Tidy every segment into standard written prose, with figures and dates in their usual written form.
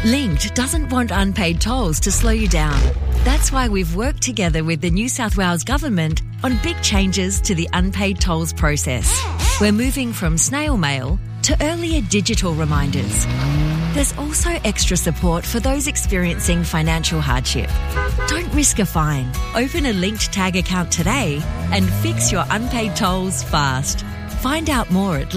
Linked doesn't want unpaid tolls to slow you down. That's why we've worked together with the New South Wales Government on big changes to the unpaid tolls process. We're moving from snail mail to earlier digital reminders. There's also extra support for those experiencing financial hardship. Don't risk a fine. Open a Linked Tag account today and fix your unpaid tolls fast. Find out more at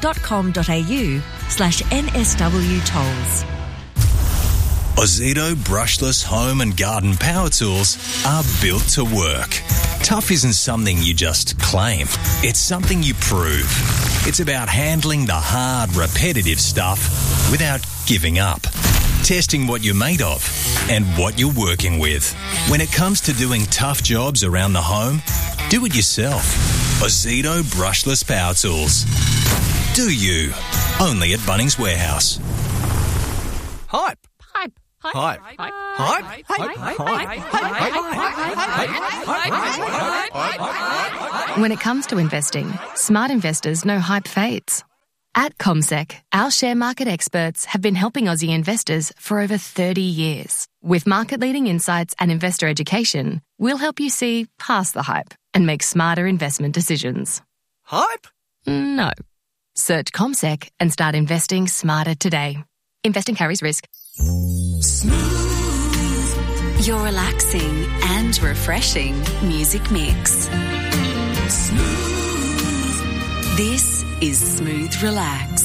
linked.com.au/NSW tolls. Ozito brushless home and garden power tools are built to work. Tough isn't something you just claim. It's something you prove. It's about handling the hard, repetitive stuff without giving up. Testing what you're made of and what you're working with. When it comes to doing tough jobs around the home, do it yourself. Ozito brushless power tools. Do you? Only at Bunnings Warehouse. Hype. When it comes to investing, smart investors know hype fades. At CommSec, our share market experts have been helping Aussie investors for over 30 years. With market-leading insights and investor education, we'll help you see past the hype and make smarter investment decisions. Hype? No. Search CommSec and start investing smarter today. Investing carries risk. Smooth. Your relaxing and refreshing music mix. Smooth. This is Smooth Relax.